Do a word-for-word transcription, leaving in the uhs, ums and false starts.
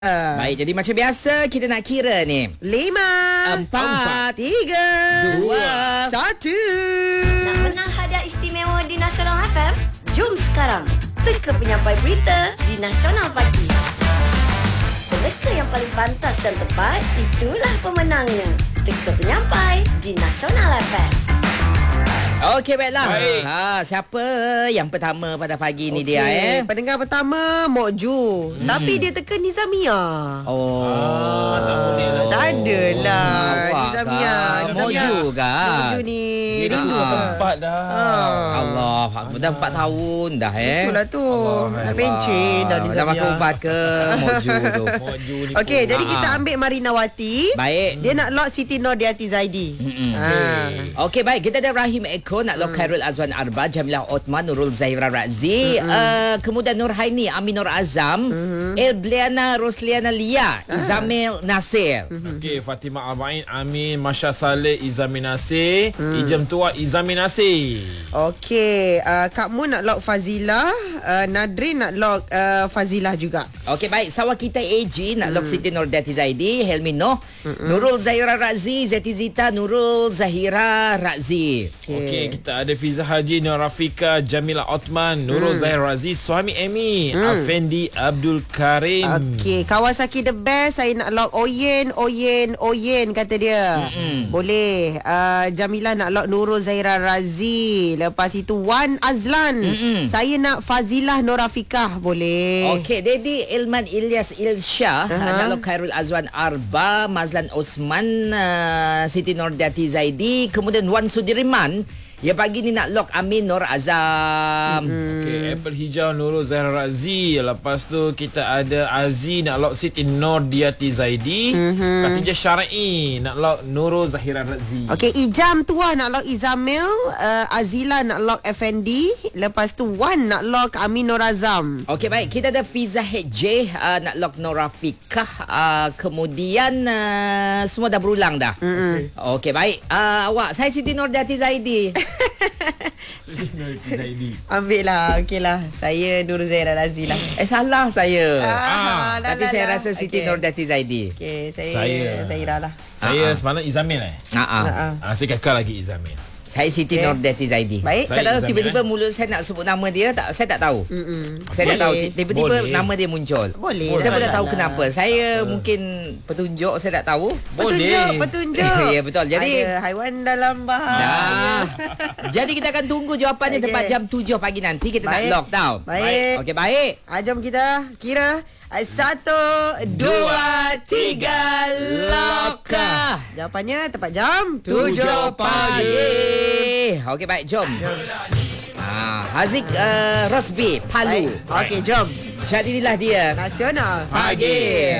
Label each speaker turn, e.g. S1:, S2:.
S1: Baik, jadi macam biasa kita nak kira ni.
S2: Lima,
S1: Empat,
S2: tiga,
S1: dua,
S2: satu.
S3: Nak menang hadiah istimewa di Nasional F M? Jom sekarang teka penyampai berita di Nasional Pagi. Mereka yang paling pantas dan tepat, itulah pemenangnya. Teka penyampai di Nasional F M.
S1: Okey, baiklah.
S4: Baik.
S1: Ha, siapa yang pertama pada pagi ni
S2: Okey,
S1: dia eh?
S2: pendengar pertama Mok Ju, hmm. tapi dia teka Nizamia.
S1: Oh.
S4: Ah, tak boleh lah.
S2: Tak adalah
S1: Awak
S2: Nizamia.
S1: kan? Mok Ju kan?
S2: Mok Ju ni
S4: Dia rindu
S2: Ah.
S4: tempat dah.
S2: Ah.
S1: Allah, aku dah empat tahun dah eh.
S2: Itulah tu.
S4: Allah,
S2: Nak pencen dah
S1: Ah, dah makan
S2: Nizamia.
S1: ubat ke Mok Ju tu?
S4: Moju ni.
S2: Okey,
S4: pun.
S2: jadi
S1: Ah.
S2: kita ambil Marinawati.
S1: Baik.
S2: Dia nak lock Siti Nordiati Zaidi.
S1: Mm-mm.
S2: Ah.
S1: Okey, baik. Kita ada Rahim Eko nak lock Khairul Azwan Arba, Jamilah Othman, Nurul Zahira Razi, uh, kemudian Nur Haini, Amin Nur Azam, Elbliana Rosliana Lia, Izamil Nasir.
S4: Okey, Fatimah Arba'in, Amin, Masya Saleh, Izamin Nasir, Ijem Tua, Izamin Nasir.
S2: Okey, uh, Kak Mun nak lock Fazilah, uh, Nadrin nak lock uh, Fazilah juga.
S1: Okey, baik. Sawah kita A G nak lock Siti Nordiati Zaidi, Helmi Noh, Nurul Zahira Razi, Zeti Zita, Nurul Zahira Razi.
S4: Okey, kita ada Fiza Haji, Nur Rafika, Jamilah Othman, Nurul Zahir Razi, suami Amy, Afendi Abdul Karim.
S2: Okey, Kawasaki the best. Saya nak lock Oyen, Oyen, Oyen kata dia.
S1: Mm-mm.
S2: Boleh. Uh, Jamilah nak lock Nurul Zahira Razi. Lepas itu Wan Azlan.
S1: Mm-mm.
S2: Saya nak Fazilah Nur Rafikah. Boleh.
S1: Okey, Dedi Ilman Ilyas Ilsyah
S2: Aha.
S1: uh-huh. nak lock Khairul Azwan Arba, Mazlan Osman, uh, Siti Nordiati Zaidi, kemudian Wan Sudirman. Ya, pagi ni nak lock Amin Nur Azam.
S4: Okey, Apple Hijau, Nurul Zahir Razi. Lepas tu kita ada Aziz nak lock Siti Nordiati Zaidi. Khatijah Syar'i nak lock Nurul Zahira Razi.
S2: Okey, Ijam Tua nak lock Izamil, uh, Azila nak lock Effendi, lepas tu Wan nak lock Amin Nur Azam.
S1: Okey, baik. Kita ada Fiza H J uh, nak lock Nora Fikah. Uh, kemudian uh, semua dah berulang dah. Okey, okay, baik. Uh, awak, saya Siti Nordiati Zaidi.
S4: Zaidi.
S2: Ambil lah, okey lah. Saya Nur Zaira Razi lah.
S1: Eh, salah saya.
S4: Ah,
S2: dah,
S1: Tapi
S2: dah,
S1: saya
S2: dah.
S1: rasa Siti
S2: Okey.
S1: Nordiati Zaidi.
S2: Okey, saya
S4: Saya.
S2: Zaira lah.
S4: Saya
S1: Ah, ah.
S4: semalam Izamil eh.
S1: Ha ah.
S2: Ah.
S4: Ah, saya kakak lagi Izamil.
S1: Saya Siti
S2: Okey.
S1: Nordiati Zaidi.
S2: Baik.
S1: Saya tak tahu
S4: Saya
S1: tiba-tiba
S4: Izamil,
S1: mulut saya nak sebut nama dia, tak saya tak tahu.
S2: Mm-mm.
S1: Saya tak tahu
S2: Boleh.
S1: tiba-tiba
S4: Boleh.
S1: nama dia muncul.
S2: Boleh.
S1: Saya pun tak tahu
S2: Salah.
S1: kenapa. Saya mungkin petunjuk saya tak tahu.
S2: Petunjuk,
S4: Boleh.
S2: petunjuk.
S1: Ya, betul. Jadi-
S2: ada haiwan dalam bahaya.
S1: Dah. Jadi kita akan tunggu jawapannya
S2: Okey.
S1: tepat jam tujuh pagi nanti. Kita
S2: Baik.
S1: nak lock tau.
S2: Baik.
S1: Okey, baik.
S2: Ah, jom kita kira. Ah, Satu,
S1: Dua, tiga, lock.
S2: Jawapannya tepat jam
S1: Tujuh pagi. Okey, baik. Jom. Ah, Haziq uh, Rosbi, Palu.
S2: Baik. Okey, jom.
S1: Jadilah dia.
S2: Nasional.
S1: Pagi.